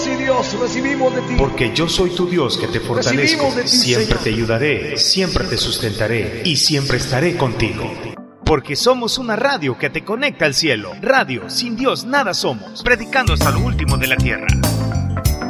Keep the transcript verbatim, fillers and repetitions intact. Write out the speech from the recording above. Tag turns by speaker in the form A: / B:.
A: sí, Dios, recibimos de ti.
B: Porque yo soy tu Dios que te fortalezco,
A: Recibimos de ti,
B: siempre
A: Señor.
B: te ayudaré, siempre te sustentaré y siempre estaré contigo. Porque somos una radio que te conecta al cielo. Radio, sin Dios nada somos. Predicando hasta lo último de la tierra.